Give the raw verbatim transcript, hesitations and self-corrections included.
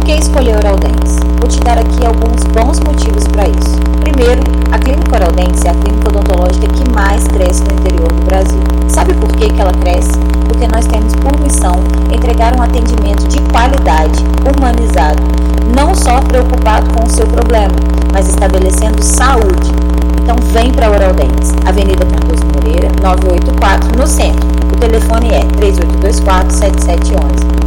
que escolher Oral Dentes? Vou te dar aqui alguns bons motivos para isso. Primeiro, a Clínica Oral Dentes é a clínica odontológica que mais cresce no interior do Brasil. Sabe por que que ela cresce? Porque nós temos por missão entregar um atendimento de qualidade, humanizado, não só preocupado com o seu problema, mas estabelecendo saúde. Então vem para Oral Dentes, Avenida Cardoso Moreira, novecentos e oitenta e quatro, no centro. O telefone é três oito dois quatro, sete sete um um.